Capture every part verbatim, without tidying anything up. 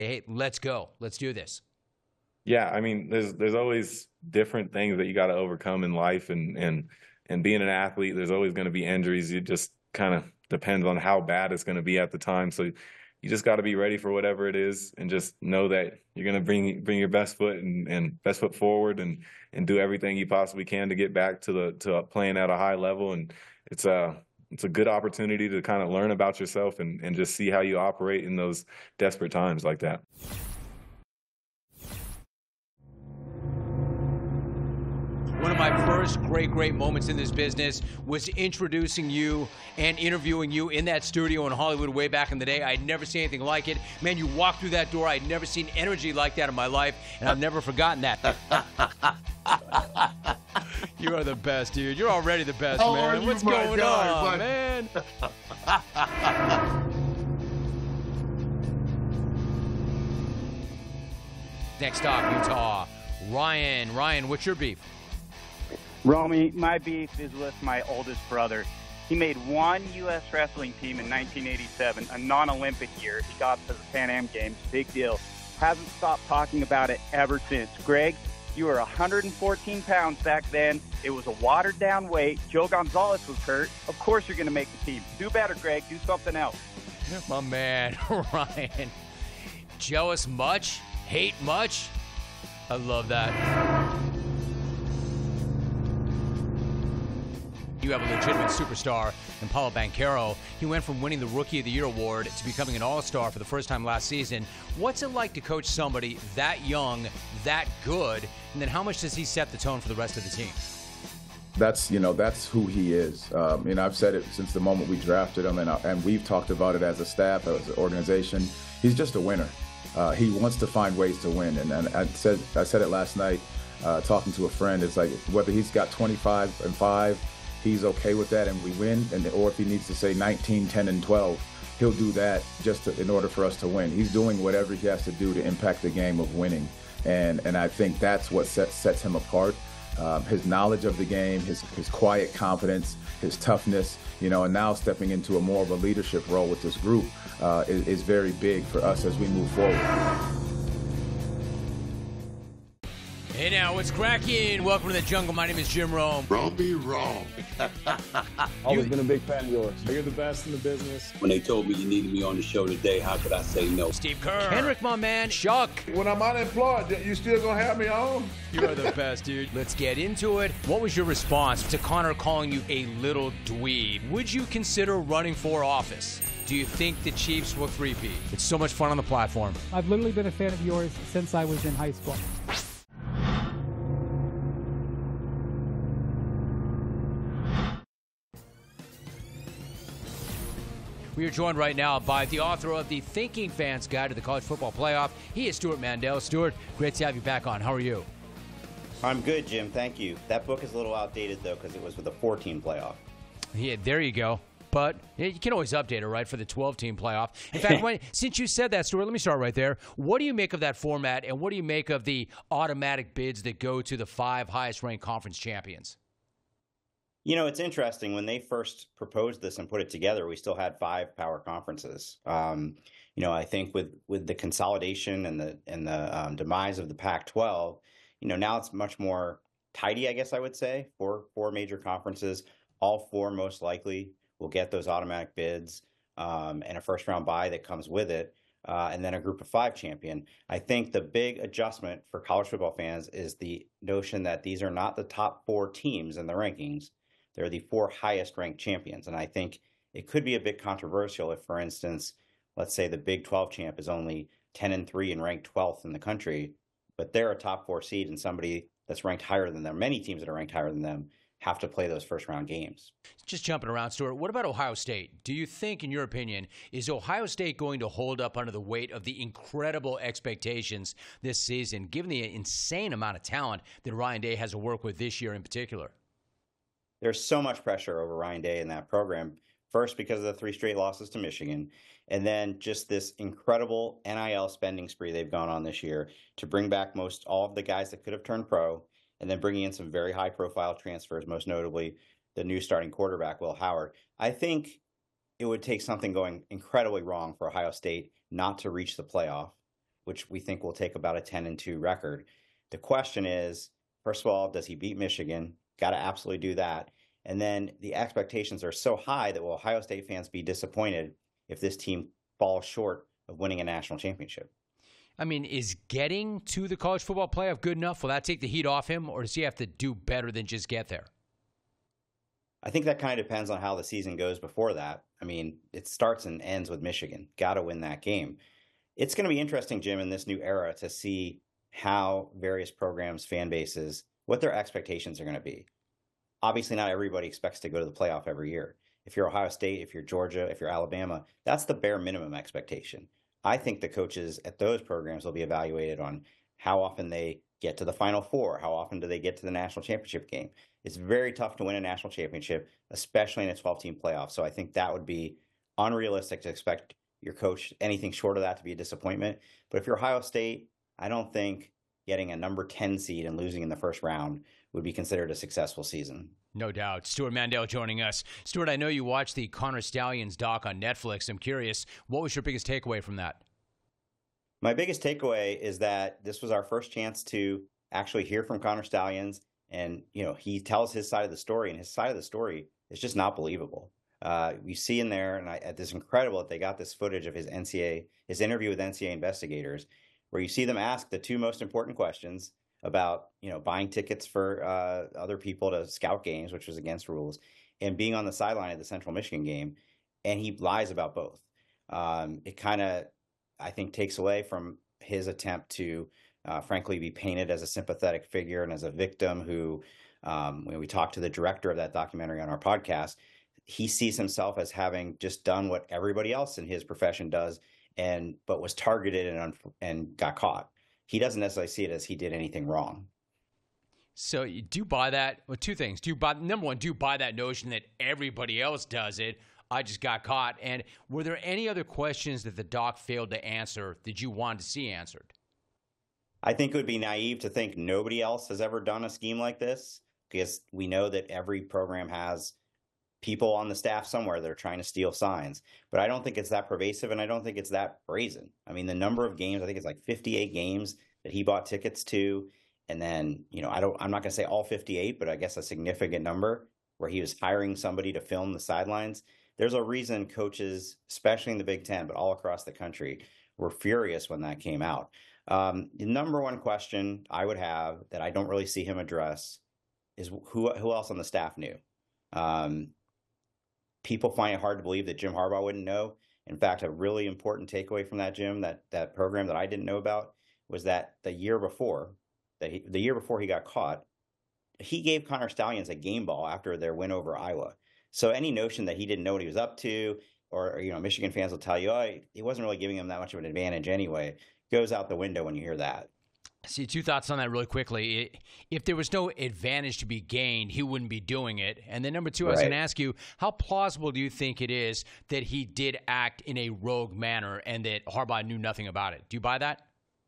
hey, let's go. Let's do this? Yeah, I mean, there's there's always different things that you got to overcome in life, and and and being an athlete, there's always going to be injuries. It just kind of depends on how bad it's going to be at the time. So you just got to be ready for whatever it is, and just know that you're going to bring bring your best foot and, and best foot forward, and and do everything you possibly can to get back to the to playing at a high level. And it's a it's a good opportunity to kind of learn about yourself and and just see how you operate in those desperate times like that. One of my first great, great moments in this business was introducing you and interviewing you in that studio in Hollywood way back in the day. I'd never seen anything like it. Man, you walked through that door. I'd never seen energy like that in my life, and I've never forgotten that. You are the best, dude. You're already the best, How man. are you, What's my going guy, on, bud? man? Next up, Utah. Ryan. Ryan, what's your beef? Romy, my beef is with my oldest brother. He made one U S wrestling team in nineteen eighty-seven, a non-Olympic year. He got to the Pan Am Games. Big deal. Hasn't stopped talking about it ever since. Greg, you were one hundred fourteen pounds back then. It was a watered-down weight. Joe Gonzalez was hurt. Of course you're going to make the team. Do better, Greg. Do something else. My man, Ryan. Jealous much? Hate much? I love that. You have a legitimate superstar in Paulo Banchero. He went from winning the Rookie of the Year award to becoming an all-star for the first time last season. What's it like to coach somebody that young, that good, and then how much does he set the tone for the rest of the team? That's, you know, that's who he is. Um, and I've said it since the moment we drafted him, and, uh, and we've talked about it as a staff, as an organization. He's just a winner. Uh, he wants to find ways to win. And, and I said I said it last night, uh, talking to a friend. It's like whether he's got twenty-five and five, he's okay with that and we win, and or if he needs to say nineteen, ten, and twelve, he'll do that just to, in order for us to win. He's doing whatever he has to do to impact the game of winning. And and I think that's what sets, sets him apart. Um, his knowledge of the game, his, his quiet confidence, his toughness, you know, and now stepping into a more of a leadership role with this group uh, is, is very big for us as we move forward. Hey now, what's cracking? Welcome to the jungle. My name is Jim Rome. Romy wrong. Always been a big fan of yours. You're the best in the business. When they told me you needed me on the show today, how could I say no? Steve Kerr. Henrik, my man. Chuck. When I'm unemployed, you still gonna have me on? You are the best, dude. Let's get into it. What was your response to Connor calling you a little dweeb? Would you consider running for office? Do you think the Chiefs will three-peat? It's so much fun on the platform. I've literally been a fan of yours since I was in high school. We are joined right now by the author of the Thinking Fans Guide to the College Football Playoff. He is Stuart Mandel. Stuart, great to have you back on. How are you? I'm good, Jim. Thank you. That book is a little outdated, though, because it was with a four-team playoff. Yeah, there you go. But yeah, you can always update it, right, for the twelve-team playoff. In fact, when, since you said that, Stuart, let me start right there. What do you make of that format, and what do you make of the automatic bids that go to the five highest-ranked conference champions? You know, it's interesting. When they first proposed this and put it together, we still had five power conferences. Um, you know, I think with with the consolidation and the and the um, demise of the Pac twelve, you know, now it's much more tidy, I guess I would say. Four four major conferences, all four most likely will get those automatic bids um, and a first round bye that comes with it, uh, and then a group of five champion. I think the big adjustment for college football fans is the notion that these are not the top four teams in the rankings. They're the four highest ranked champions. And I think it could be a bit controversial if, for instance, let's say the Big twelve champ is only ten and three and ranked twelfth in the country, but they're a top four seed and somebody that's ranked higher than them, many teams that are ranked higher than them, have to play those first round games. Just jumping around, Stuart, what about Ohio State? Do you think, in your opinion, is Ohio State going to hold up under the weight of the incredible expectations this season, given the insane amount of talent that Ryan Day has to work with this year in particular? There's so much pressure over Ryan Day in that program. First, because of the three straight losses to Michigan, and then just this incredible N I L spending spree they've gone on this year to bring back most all of the guys that could have turned pro, and then bringing in some very high-profile transfers, most notably the new starting quarterback, Will Howard. I think it would take something going incredibly wrong for Ohio State not to reach the playoff. which we think will take about a ten and two record. The question is, first of all, does he beat Michigan? Got to absolutely do that. And then the expectations are so high that will Ohio State fans be disappointed if this team falls short of winning a national championship? I mean, is getting to the college football playoff good enough? Will that take the heat off him, or does he have to do better than just get there? I think that kind of depends on how the season goes before that. I mean, it starts and ends with Michigan. Got to win that game. It's going to be interesting, Jim, in this new era to see how various programs, fan bases, what their expectations are going to be. Obviously, not everybody expects to go to the playoff every year. If you're Ohio State, if you're Georgia, if you're Alabama, that's the bare minimum expectation. I think the coaches at those programs will be evaluated on how often they get to the Final Four, how often do they get to the national championship game. It's very tough to win a national championship, especially in a twelve-team playoff. So I think that would be unrealistic to expect your coach anything short of that to be a disappointment. But if you're Ohio State, I don't think getting a number ten seed and losing in the first round would be considered a successful season. No doubt. Stewart Mandel joining us. Stewart, I know you watched the Connor Stallions doc on Netflix. I'm curious, what was your biggest takeaway from that? My biggest takeaway is that this was our first chance to actually hear from Connor Stallions. And, you know, he tells his side of the story, and his side of the story is just not believable. Uh, you see in there, and I, it's incredible that they got this footage of his N C A A, his interview with N C A A investigators, where you see them ask the two most important questions about, you know, buying tickets for uh, other people to scout games, which was against rules, and being on the sideline of the Central Michigan game, and he lies about both. Um, it kind of, I think, takes away from his attempt to, uh, frankly, be painted as a sympathetic figure and as a victim who, um, when we talked to the director of that documentary on our podcast, he sees himself as having just done what everybody else in his profession does, and but was targeted and and got caught. He doesn't necessarily see it as he did anything wrong. So do you buy that? Well, two things. Do you buy, number one, do you buy that notion that everybody else does it? I just got caught. And were there any other questions that the doc failed to answer that you wanted to see answered? I think it would be naive to think nobody else has ever done a scheme like this, because we know that every program has people on the staff somewhere that are trying to steal signs. But I don't think it's that pervasive, and I don't think it's that brazen. I mean, the number of games, I think it's like fifty-eight games that he bought tickets to. And then, you know, I don't, I'm not going to say all fifty-eight, but I guess a significant number where he was hiring somebody to film the sidelines. There's a reason coaches, especially in the Big Ten, but all across the country, were furious when that came out. Um, the number one question I would have that I don't really see him address is who, who else on the staff knew? Um, People find it hard to believe that Jim Harbaugh wouldn't know. In fact, a really important takeaway from that, Jim, that that program that I didn't know about, was that the year before, that he, the year before he got caught, he gave Connor Stallions a game ball after their win over Iowa. So any notion that he didn't know what he was up to, or, you know, Michigan fans will tell you, oh, he wasn't really giving him that much of an advantage anyway, goes out the window when you hear that. See, two thoughts on that really quickly. If there was no advantage to be gained, he wouldn't be doing it. And then number two, I was Right. going to ask you, how plausible do you think it is that he did act in a rogue manner and that Harbaugh knew nothing about it? Do you buy that?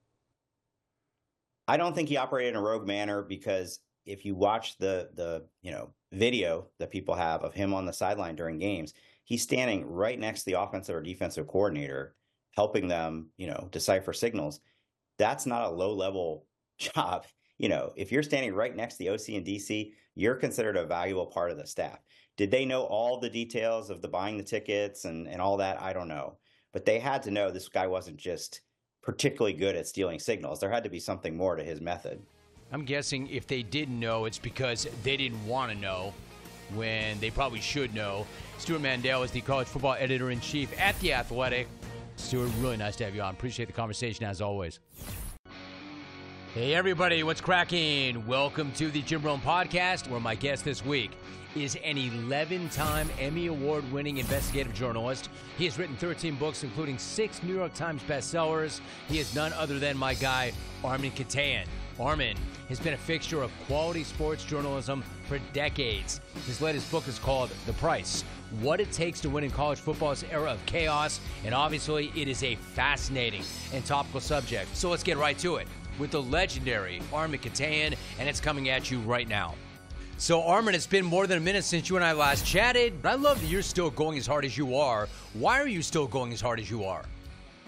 I don't think he operated in a rogue manner, because if you watch the the you know video that people have of him on the sideline during games, he's standing right next to the offensive or defensive coordinator, helping them, you know, decipher signals. That's not a low-level job. You know, if you're standing right next to the O C and D C, you're considered a valuable part of the staff. Did they know all the details of the buying the tickets and, and all that? I don't know. But they had to know this guy wasn't just particularly good at stealing signals. There had to be something more to his method. I'm guessing if they didn't know, it's because they didn't want to know when they probably should know. Stewart Mandel is the college football editor-in-chief at The Athletic. Stewart, really nice to have you on. Appreciate the conversation as always. Hey, everybody, what's cracking? Welcome to the Jim Rome Podcast, where my guest this week is an eleven-time Emmy Award-winning investigative journalist. He has written thirteen books, including six New York Times bestsellers. He is none other than my guy, Armen Keteyian. Armen has been a fixture of quality sports journalism for decades. His latest book is called The Price: What It Takes to Win in College Football's Era of Chaos, and obviously it is a fascinating and topical subject. So let's get right to it with the legendary Armen Keteyian, and it's coming at you right now. So, Armen, it's been more than a minute since you and I last chatted, but I love that you're still going as hard as you are. Why are you still going as hard as you are?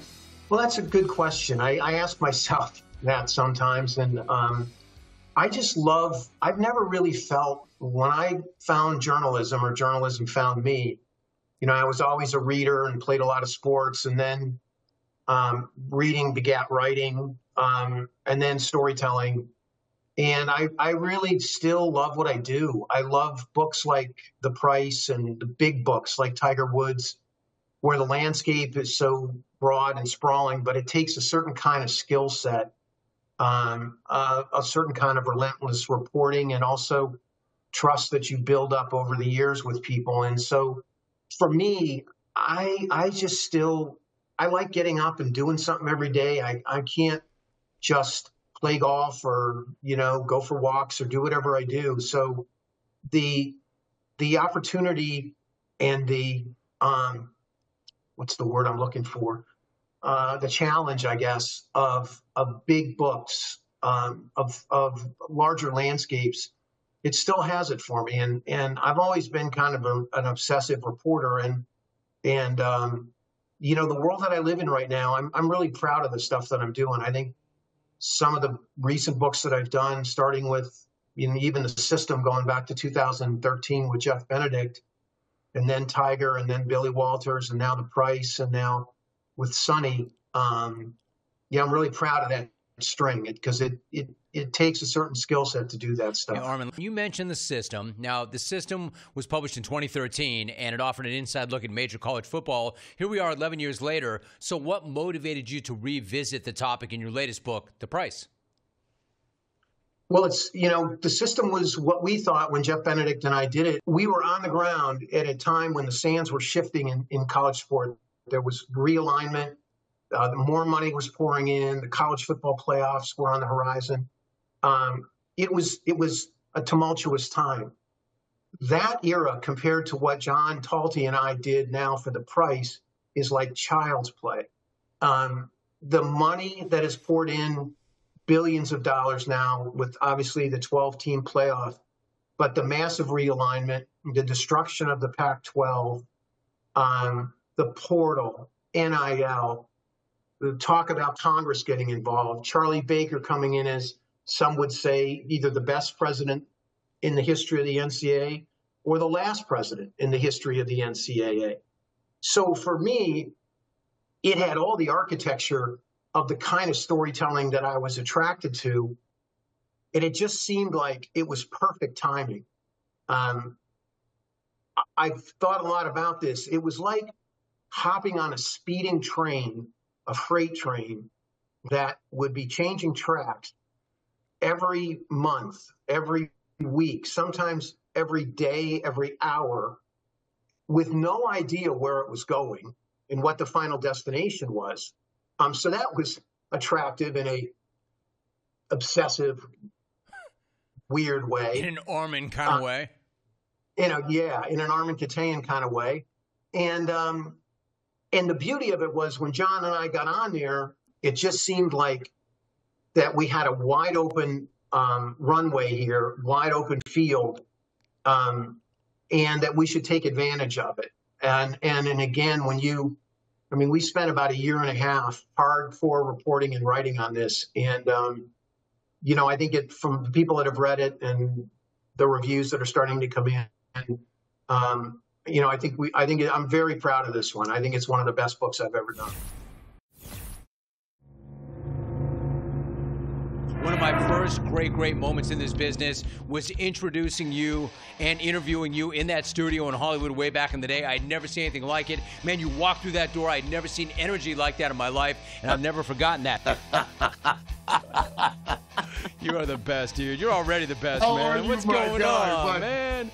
Well, that's a good question. I, I ask myself that sometimes, and um, I just love, I've never really felt, when I found journalism or journalism found me, you know, I was always a reader and played a lot of sports, and then um, reading begat writing, um, and then storytelling. And I, I really still love what I do. I love books like The Price and the big books like Tiger Woods, where the landscape is so broad and sprawling, but it takes a certain kind of skill set, um, uh, a certain kind of relentless reporting, and also trust that you build up over the years with people. And so for me, I I just still, I like getting up and doing something every day. I, I can't just play golf or, you know, go for walks or do whatever I do. So the the opportunity and the, um, what's the word I'm looking for? Uh, the challenge, I guess, of of big books, um, of of larger landscapes, it still has it for me. And and I've always been kind of a, an obsessive reporter. And and um, you know, the world that I live in right now, I'm I'm really proud of the stuff that I'm doing. I think some of the recent books that I've done, starting with, you know, even The System, going back to two thousand thirteen with Jeff Benedict, and then Tiger, and then Billy Walters, and now The Price, and now with Sonny. Um, yeah, I'm really proud of that string, because it, it, it takes a certain skill set to do that stuff. Hey, Armin, you mentioned The System. Now, The System was published in twenty thirteen, and it offered an inside look at major college football. Here we are eleven years later. So what motivated you to revisit the topic in your latest book, The Price? Well, it's, you know, The System was what we thought when Jeff Benedict and I did it. We were on the ground at a time when the sands were shifting in, in college sport. There was realignment. Uh, the more money was pouring in. The college football playoffs were on the horizon. Um, it was it was a tumultuous time. That era, compared to what John Talty and I did now for The Price, is like child's play. Um, the money that is poured in, billions of dollars now, with obviously the twelve-team playoff, but the massive realignment, the destruction of the Pac twelve, um, the portal, N I L, the talk about Congress getting involved, Charlie Baker coming in as, some would say, either the best president in the history of the N C double A or the last president in the history of the N C double A. So for me, it had all the architecture of the kind of storytelling that I was attracted to, and it just seemed like it was perfect timing. Um, I've thought a lot about this. It was like hopping on a speeding train, a freight train, that would be changing tracks every month, every week, sometimes every day, every hour, with no idea where it was going and what the final destination was. Um, so that was attractive in a obsessive, weird way. In an Armin kind of uh, way. In a, yeah, in an Armin Katayan kind of way. And um, and the beauty of it was when John and I got on there, it just seemed like that we had a wide open um, runway here, wide open field, um, and that we should take advantage of it. And, and, and again, when you, I mean, we spent about a year and a half hardcore reporting and writing on this. And, um, you know, I think it, from the people that have read it and the reviews that are starting to come in, and, um, you know, I think we, I think it, I'm very proud of this one. I think it's one of the best books I've ever done. One of my first great, great moments in this business was introducing you and interviewing you in that studio in Hollywood way back in the day. I'd never seen anything like it. Man, you walked through that door. I'd never seen energy like that in my life, and I've never forgotten that. You are the best, dude. You're already the best, How man. are you, What's my going guy, on, buddy? man?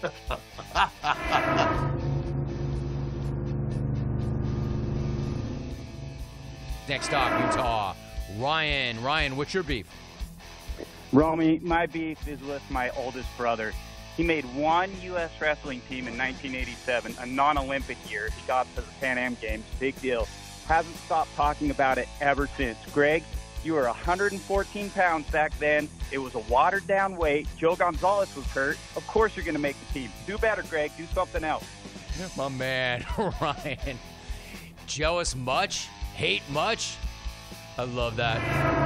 Next stop, Utah. Ryan. Ryan, what's your beef? Romy, my beef is with my oldest brother. He made one U S wrestling team in nineteen eighty-seven, a non-Olympic year. He got to the Pan Am Games, big deal. Hasn't stopped talking about it ever since. Greg, you were one hundred fourteen pounds back then. It was a watered-down weight. Joe Gonzalez was hurt. Of course you're going to make the team. Do better, Greg. Do something else. My man, Ryan. Jealous much? Hate much? I love that.